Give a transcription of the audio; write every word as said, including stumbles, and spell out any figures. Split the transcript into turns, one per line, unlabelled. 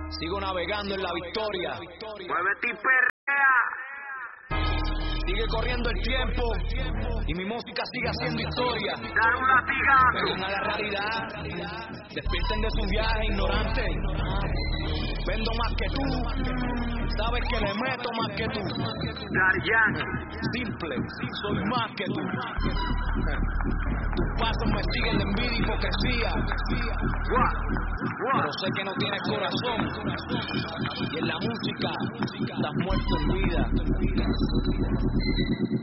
Sigo navegando en la victoria.
Muévete y perrea.
Sigue corriendo el tiempo y mi música sigue haciendo historia.
Dar un latigazo.
Vengan a la realidad, despierten de su viaje ignorante. Vendo más que tú, sabes que le meto más que tú.
Daddy Yankee.
Simple, soy más que tú. Tus pasos me siguen de envidia y hipocresía.
What? What?
Pero sé que no tienes corazón. Y en la música estás muerto en vida.